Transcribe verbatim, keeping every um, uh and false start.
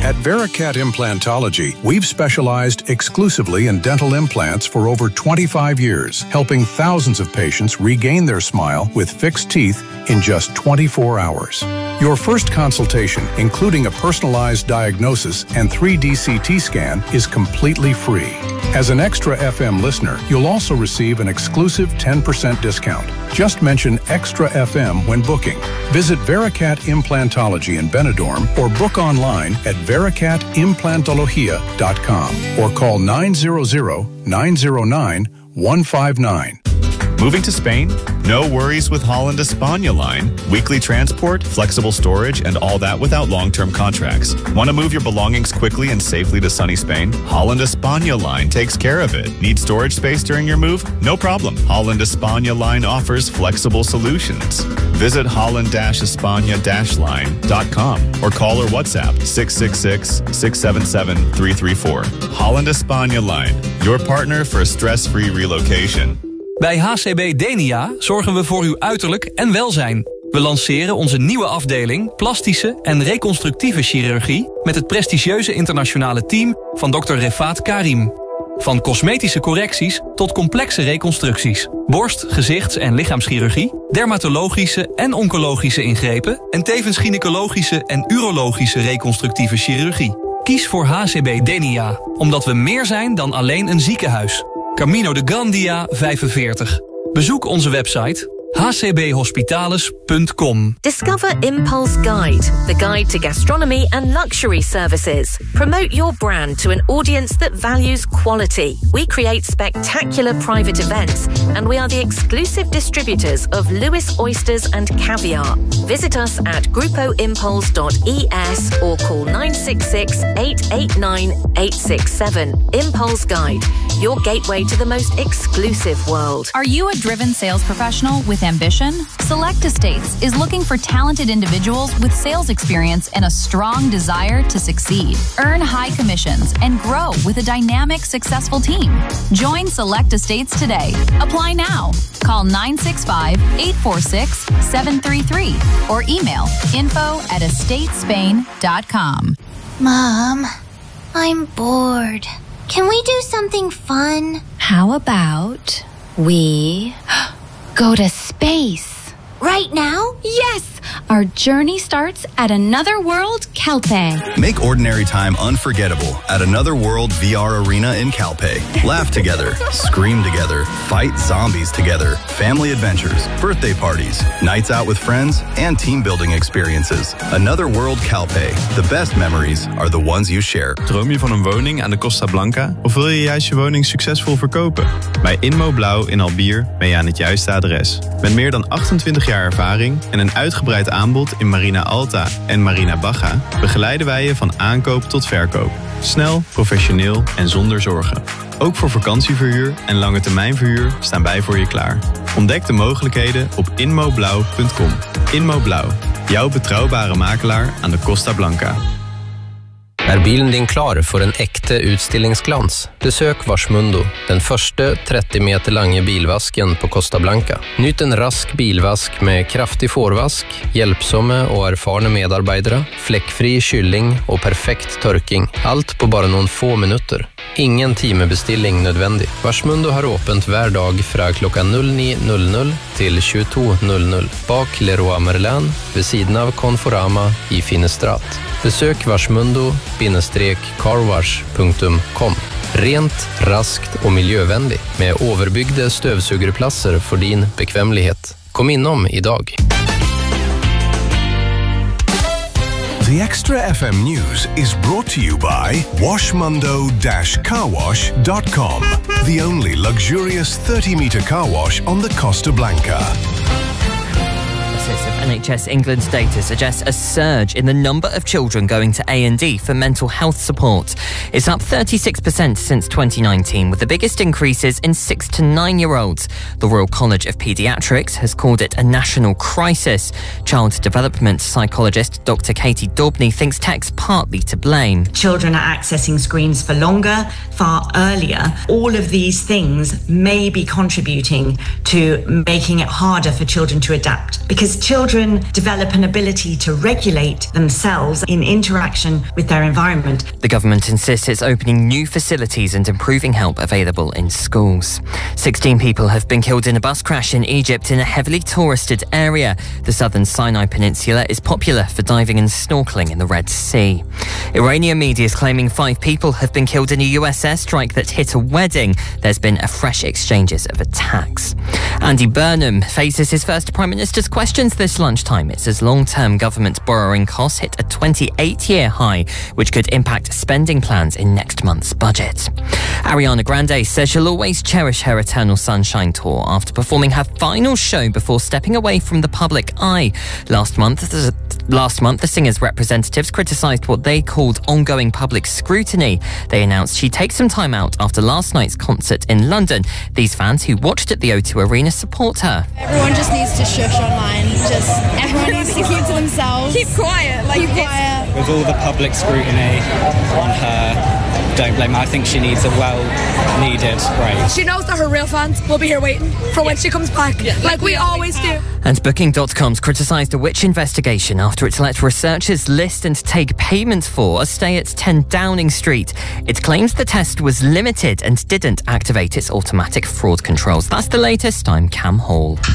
At Vericat Implantology, we've specialized exclusively in dental implants for over twenty-five years, helping thousands of patients regain their smile with fixed teeth in just twenty-four hours. Your first consultation, including a personalized diagnosis and three D C T scan, is completely free. As an Extra F M listener, you'll also receive an exclusive ten percent discount. Just mention Extra F M when booking. Visit Vericat Implantology in Benidorm or book online at vericat implantologia dot com or call nine hundred, nine oh nine, one five nine. Moving to Spain? No worries with Holland España Line. Weekly transport, flexible storage, and all that without long-term contracts. Want to move your belongings quickly and safely to sunny Spain? Holland España Line takes care of it. Need storage space during your move? No problem. Holland España Line offers flexible solutions. Visit holland españa line dot com or call or WhatsApp six six six, six seven seven, three three four. Holland España Line, your partner for stress-free relocation. Bij H C B Denia zorgen we voor uw uiterlijk en welzijn. We lanceren onze nieuwe afdeling plastische en reconstructieve chirurgie met het prestigieuze internationale team van dokter Refaat Karim. Van cosmetische correcties tot complexe reconstructies. Borst-, gezichts- en lichaamschirurgie, dermatologische en oncologische ingrepen en tevens gynaecologische en urologische reconstructieve chirurgie. Kies voor H C B Denia, omdat we meer zijn dan alleen een ziekenhuis. Camino de Gandia vijfenveertig. Bezoek onze website h c b hospitales punt com. Discover Impulse Guide, the guide to gastronomy and luxury services. Promote your brand to an audience that values quality. We create spectacular private events, and we are the exclusive distributors of Lewis Oysters and Caviar. Visit us at grupo impulse dot e s or call nine six six, eight eight nine, eight six seven. Impulse Guide, your gateway to the most exclusive world. Are you a driven sales professional with ambition? Select Estates is looking for talented individuals with sales experience and a strong desire to succeed. Earn high commissions and grow with a dynamic, successful team. Join Select Estates today. Apply now. Call nine six five, eight four six, seven three three or email info at estatespain dot com. Mom, I'm bored. Can we do something fun? How about we go to space? Right now? Yes! Our journey starts at Another World Calpe. Make ordinary time unforgettable at Another World V R Arena in Calpe. Laugh together, scream together, fight zombies together, family adventures, birthday parties, nights out with friends, and team building experiences. Another World Calpe. The best memories are the ones you share. Droom je van een woning aan de Costa Blanca? Of wil je juist je woning succesvol verkopen? Bij Inmo Blauw in Albier ben je aan het juiste adres. Met meer dan achtentwintig jaar ervaring en een uitgebreid aanbod in Marina Alta en Marina Baja begeleiden wij je van aankoop tot verkoop. Snel, professioneel en zonder zorgen. Ook voor vakantieverhuur en lange termijnverhuur staan wij voor je klaar. Ontdek de mogelijkheden op inmo blauw punt com. Inmo Blauw, jouw betrouwbare makelaar aan de Costa Blanca. Är bilen din klar för en äkta utstillingsglans? Besök Varsmundo, den första trettio meter långa bilvasken på Costa Blanca. Nyt en rask bilvask med kraftig forvask, hjälpsamma och erfarna medarbetare, fläckfri kylling och perfekt törking. Allt på bara någon få minuter. Ingen timebestilling nödvändig. Varsmundo har öppet hver dag från klockan nio noll noll till tjugotvå noll noll. Bak Leroy Merlin vid sidan av Conforama i Finnestrat. Besök varsmundo carwash punkt com. Rent, raskt och miljövänligt med överbyggda stövsugerplatser för din bekvämlighet. Kom inom idag. The Extra F M News is brought to you by washmundo dash carwash dot com, the only luxurious thirty meter car wash on the Costa Blanca. Of N H S England's data suggests a surge in the number of children going to A and D for mental health support. It's up thirty-six percent since twenty nineteen, with the biggest increases in six to nine-year-olds. The Royal College of Paediatrics has called it a national crisis. Child development psychologist Doctor Katie Daubney thinks tech's partly to blame. Children are accessing screens for longer, far earlier. All of these things may be contributing to making it harder for children to adapt, because because children develop an ability to regulate themselves in interaction with their environment. The government insists it's opening new facilities and improving help available in schools. sixteen people have been killed in a bus crash in Egypt in a heavily touristed area. The southern Sinai Peninsula is popular for diving and snorkeling in the Red Sea. Iranian media is claiming five people have been killed in a U S airstrike that hit a wedding. There's been a fresh exchanges of attacks. Andy Burnham faces his first Prime Minister's questions this lunchtime. It says long-term government borrowing costs hit a twenty-eight-year high, which could impact spending plans in next month's budget. Ariana Grande says she'll always cherish her Eternal Sunshine tour after performing her final show before stepping away from the public eye. Last month, the, last month, the singer's representatives criticised what they called ongoing public scrutiny. They announced she'd take some time out after last night's concert in London. These fans who watched at the O two Arena support her. Everyone just needs to shush online. Just everyone needs to keep to themselves. Keep quiet. Like keep quiet. With all the public scrutiny on her, don't blame her. I think she needs a well-needed break. She knows that her real fans will be here waiting for when she comes back, yeah. like we always do. And Booking dot com's criticised a witch investigation after it let researchers list and take payment for a stay at ten Downing Street. It claims the test was limited and didn't activate its automatic fraud controls. That's the latest. I'm Cam Hall.